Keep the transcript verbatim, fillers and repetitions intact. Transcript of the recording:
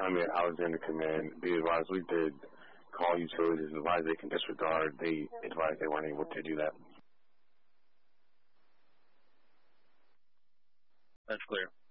time at Alexander Command, they advised we did call utilities and advise they can disregard. They advised they weren't able to do that. That's clear.